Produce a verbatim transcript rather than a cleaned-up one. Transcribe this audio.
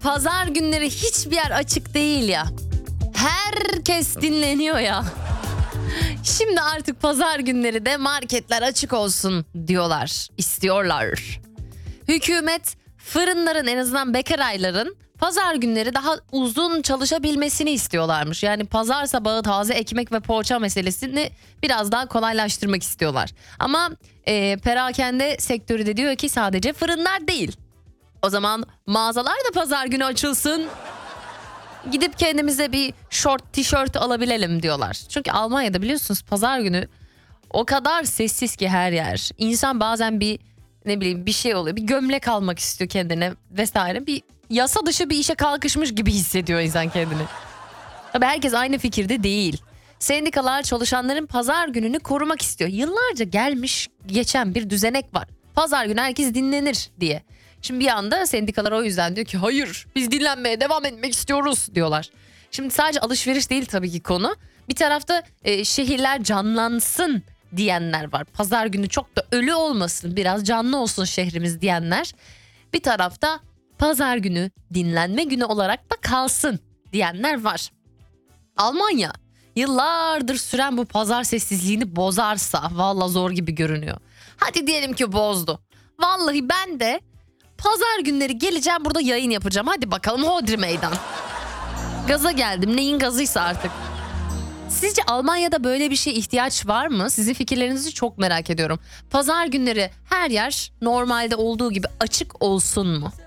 Pazar günleri hiçbir yer açık değil ya. Herkes dinleniyor ya. Şimdi artık pazar günleri de marketler açık olsun diyorlar, istiyorlar. Hükümet fırınların, en azından bekarayların pazar günleri daha uzun çalışabilmesini istiyorlarmış. Yani pazar sabahı taze ekmek ve poğaça meselesini biraz daha kolaylaştırmak istiyorlar. Ama e, perakende sektörü de diyor ki sadece fırınlar değil. O zaman mağazalar da pazar günü açılsın. Gidip kendimize bir şort, tişört alabilelim diyorlar. Çünkü Almanya'da biliyorsunuz pazar günü o kadar sessiz ki her yer. İnsan bazen bir ne bileyim bir şey oluyor. Bir gömlek almak istiyor kendine vesaire. Bir yasa dışı bir işe kalkışmış gibi hissediyor insan kendini. Tabii herkes aynı fikirde değil. Sendikalar çalışanların pazar gününü korumak istiyor. Yıllarca gelmiş geçen bir düzenek var. Pazar günü herkes dinlenir diye. Şimdi bir anda sendikalar o yüzden diyor ki hayır biz dinlenmeye devam etmek istiyoruz diyorlar. Şimdi sadece alışveriş değil tabii ki konu. Bir tarafta e, şehirler canlansın diyenler var. Pazar günü çok da ölü olmasın, biraz canlı olsun şehrimiz diyenler. Bir tarafta pazar günü dinlenme günü olarak da kalsın diyenler var. Almanya yıllardır süren bu pazar sessizliğini bozarsa valla zor gibi görünüyor. Hadi diyelim ki bozdu. Vallahi ben de pazar günleri geleceğim, burada yayın yapacağım. Hadi bakalım hodri meydan. Gaza geldim, neyin gazıysa artık. Sizce Almanya'da böyle bir şeye ihtiyaç var mı? Sizin fikirlerinizi çok merak ediyorum. Pazar günleri her yer normalde olduğu gibi açık olsun mu?